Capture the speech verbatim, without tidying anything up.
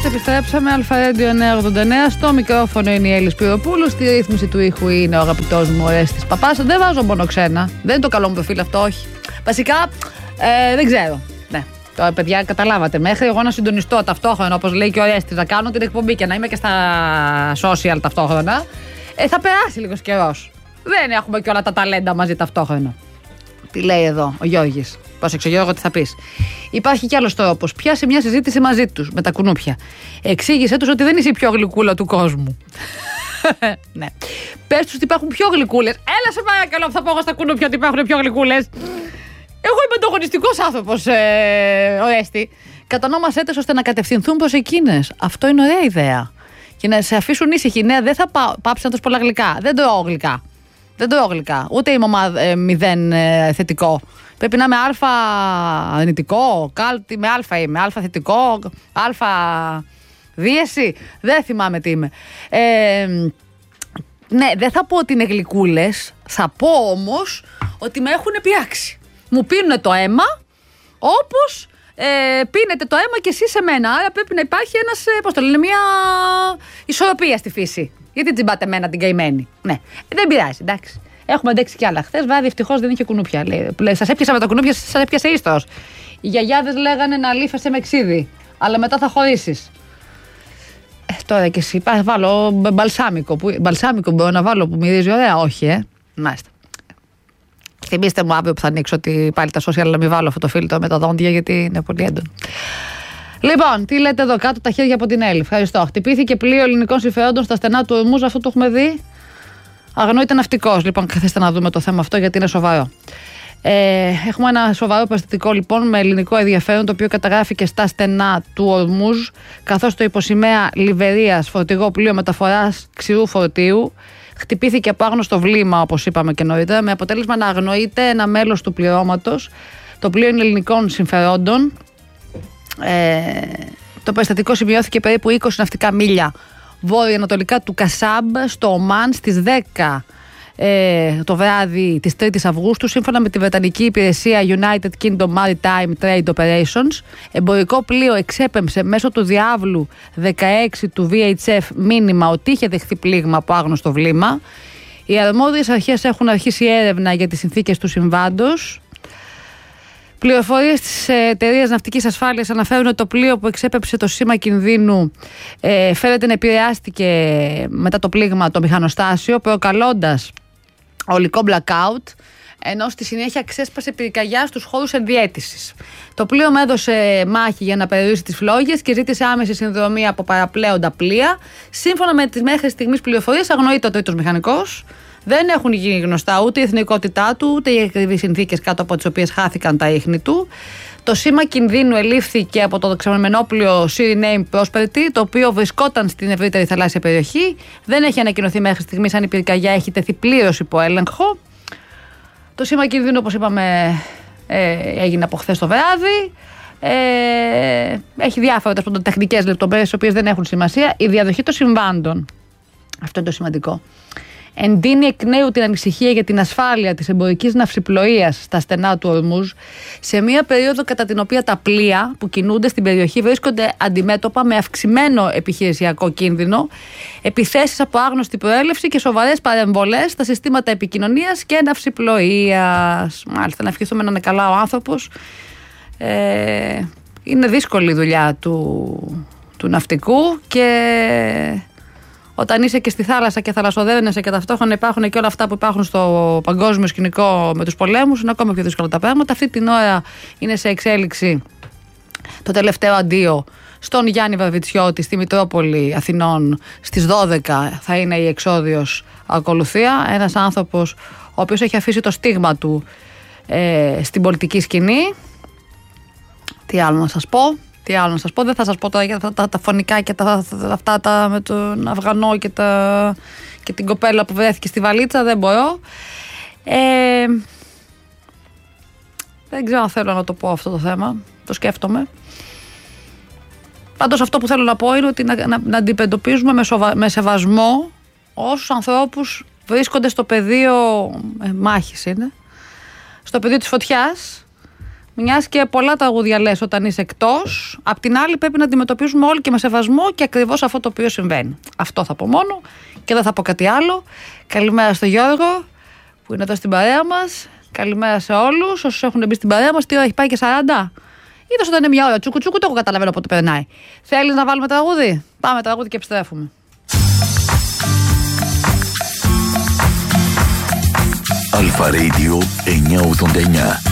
Επιστρέψαμε, Αλφα-Radio εννιακόσια ογδόντα εννέα. Στο μικρόφωνο είναι η Έλλη Σπυροπούλου. Στη ρύθμιση του ήχου είναι ο αγαπητός μου Ορέστης Παπάς. Δεν βάζω μόνο ξένα. Δεν είναι το καλό μου προφίλ αυτό, όχι. Βασικά, ε, δεν ξέρω. Ναι. Τώρα, παιδιά, καταλάβατε. Μέχρι εγώ να συντονιστώ ταυτόχρονα, όπως λέει και ο Ορέστης, να κάνω την εκπομπή και να είμαι και στα social ταυτόχρονα, ε, θα περάσει λίγος καιρός. Δεν έχουμε και όλα τα ταλέντα μαζί ταυτόχρονα. Τι λέει εδώ ο Γιώργης. Πρόσεξε, Γιώργο, τι θα πεις. Υπάρχει κι άλλος τρόπος. Πιάσε μια συζήτηση μαζί τους, με τα κουνούπια. Εξήγησέ τους ότι δεν είσαι η πιο γλυκούλα του κόσμου. Ναι. Πες τους ότι υπάρχουν πιο γλυκούλες. Έλα σε παρακαλώ, θα πω εγώ στα κουνούπια ότι υπάρχουν πιο γλυκούλες. Εγώ είμαι ανταγωνιστικός άνθρωπος, ε, Ορέστη. Κατανόμασέ τες ώστε να κατευθυνθούν προς εκείνες. Αυτό είναι ωραία ιδέα. Και να σε αφήσουν ήσυχοι. Ναι, δεν θα πά, πάψει να τους πολλά γλυκά. Δεν τρώω γλυκά. Δεν τρώω γλυκά. Ούτε είμαι ομάδα ε, μηδέν ε, θετικό. Πρέπει να είμαι αλφα αρνητικό, κάλτι με αλφα είμαι, αλφα θετικό, αλφα δίαιση. Δεν θυμάμαι τι είμαι. Ε, ναι, δεν θα πω ότι είναι γλυκούλες, θα πω όμως ότι με έχουν πιάξει. Μου πίνουν το αίμα όπως ε, πίνετε το αίμα και εσείς σε μένα. Άρα πρέπει να υπάρχει ένας, ε, πώς το λένε, μια ισορροπία στη φύση. Γιατί τσιμπάτε εμένα την καημένη. Ναι, δεν πειράζει, εντάξει. Έχουμε αντέξει κι άλλα. Χθες βράδυ ευτυχώς δεν είχε κουνούπια. Σας έπιασα με τα κουνούπια, σας έπιασε ίστος. Οι γιαγιάδες λέγανε να λύφεσαι με ξύδι, αλλά μετά θα χωρίσεις. Ε, τώρα κι εσύ, πά, βάλω μπαλσάμικο. Που, μπαλσάμικο μπορώ να βάλω που μυρίζει ωραία, όχι, ε. Μάλιστα. Θυμήστε μου αύριο που θα ανοίξω ότι πάλι τα social να μην βάλω αυτό το φίλτρο με τα δόντια, γιατί είναι πολύ έντονο. Λοιπόν, τι λέτε εδώ κάτω, τα χέρια από την Έλλη. Ευχαριστώ. Χτυπήθηκε πλοίο ελληνικών συμφερόντων στα στενά του Ορμούζ, αυτό το έχουμε δει. Αγνοείται ναυτικός. Λοιπόν, καθίστε να δούμε το θέμα αυτό γιατί είναι σοβαρό. Ε, έχουμε ένα σοβαρό περιστατικό λοιπόν με ελληνικό ενδιαφέρον, το οποίο καταγράφηκε στα στενά του Ορμούζ, καθώς το υποσημαία Λιβερίας φορτηγό πλοίο μεταφοράς ξηρού φορτίου χτυπήθηκε από άγνωστο βλήμα, όπως είπαμε και νωρίτερα, με αποτέλεσμα να αγνοείται ένα μέλος του πληρώματος. Το πλοίο είναι ελληνικών συμφερόντων. Ε, το περιστατικό σημειώθηκε περίπου είκοσι ναυτικά μίλια βόρεια-ανατολικά του Κασάμπ, στο Ομάν, στις δέκα ε, το βράδυ της τρίτης Αυγούστου, σύμφωνα με τη Βρετανική υπηρεσία United Kingdom Maritime Trade Operations. Εμπορικό πλοίο εξέπεμψε μέσω του διάβλου δεκαέξι του βι έιτς εφ μήνυμα ότι είχε δεχθεί πλήγμα από άγνωστο βλήμα. Οι αρμόδιες αρχές έχουν αρχίσει έρευνα για τις συνθήκες του συμβάντος. Πληροφορίες της εταιρείας ναυτικής ασφάλειας αναφέρουν ότι το πλοίο που εξέπεψε το σήμα κινδύνου ε, φαίνεται να επηρεάστηκε μετά το πλήγμα το μηχανοστάσιο, προκαλώντας ολικό blackout, ενώ στη συνέχεια ξέσπασε πυρκαγιά στους χώρους ενδιαίτησης. Το πλοίο έδωσε μάχη για να περιορίσει τις φλόγες και ζήτησε άμεση συνδρομή από παραπλέοντα πλοία. Σύμφωνα με τις μέχρι στιγμής πληροφορίες, αγνοείται ο τρίτος μηχανικός. Δεν έχουν γίνει γνωστά ούτε η εθνικότητά του, ούτε οι ακριβείς συνθήκες κάτω από τις οποίες χάθηκαν τα ίχνη του. Το σήμα κινδύνου ελήφθηκε από το ξεμενόπλοιο Suriname Prosperity, το οποίο βρισκόταν στην ευρύτερη θαλάσσια περιοχή. Δεν έχει ανακοινωθεί μέχρι στιγμής αν η πυρκαγιά έχει τεθεί πλήρως υπό έλεγχο. Το σήμα κινδύνου, όπως είπαμε, ε, έγινε από χθες το βράδυ. Ε, έχει διάφορες τεχνικές λεπτομέρειες, οι οποίες δεν έχουν σημασία. Η διαδοχή των συμβάντων. Αυτό είναι το σημαντικό. Εντείνει εκ νέου την ανησυχία για την ασφάλεια της εμπορικής ναυσιπλοείας στα στενά του Ορμούζ, σε μια περίοδο κατά την οποία τα πλοία που κινούνται στην περιοχή βρίσκονται αντιμέτωπα με αυξημένο επιχειρησιακό κίνδυνο, επιθέσεις από άγνωστη προέλευση και σοβαρές παρεμβολές στα συστήματα επικοινωνίας και ναυσιπλοείας. Μάλιστα, να ευχηθούμε να είναι καλά ο άνθρωπος. Ε, είναι δύσκολη η δουλειά του, του ναυτικού και όταν είσαι και στη θάλασσα και θαλασσοδέρνεσαι και ταυτόχρονα υπάρχουν και όλα αυτά που υπάρχουν στο παγκόσμιο σκηνικό με τους πολέμους, είναι ακόμα πιο δύσκολα τα πράγματα. Αυτή την ώρα είναι σε εξέλιξη το τελευταίο αντίο στον Γιάννη Βαρβιτσιώτη στη Μητρόπολη Αθηνών. Στις δώδεκα θα είναι η εξόδιος ακολουθία. Ένας άνθρωπος ο οποίος έχει αφήσει το στίγμα του ε, στην πολιτική σκηνή. Τι άλλο να σας πω. Τι άλλο να σας πω, δεν θα σας πω τώρα για αυτά τα, τα φωνικά και τα, αυτά τα με τον Αφγανό και, τα, και την κοπέλα που βρέθηκε στη βαλίτσα, δεν μπορώ. Ε, δεν ξέρω αν θέλω να το πω αυτό το θέμα, το σκέφτομαι. Πάντως αυτό που θέλω να πω είναι ότι να, να, να αντιμετωπίζουμε με, σοβα, με σεβασμό όσους ανθρώπους βρίσκονται στο πεδίο, ε, μάχης είναι, στο πεδίο της φωτιάς, Μιας και πολλά τραγούδια λες όταν είσαι εκτός, απ' την άλλη πρέπει να αντιμετωπίζουμε όλοι και με σεβασμό και ακριβώς αυτό το οποίο συμβαίνει. Αυτό θα πω μόνο και δεν θα πω κάτι άλλο. Καλημέρα στο Γιώργο που είναι εδώ στην παρέα μας. Καλημέρα σε όλους όσους έχουν μπει στην παρέα μας. Τι ώρα έχει πάει και σαράντα. Είδες όταν είναι μια ώρα τσούκου τσούκου, το έχω καταλαβαίνω πότε περνάει. Θέλεις να βάλουμε τραγούδι? Πάμε τραγούδι και επιστρέφουμε. Αλφα Radio εννιακόσια ογδόντα εννιά.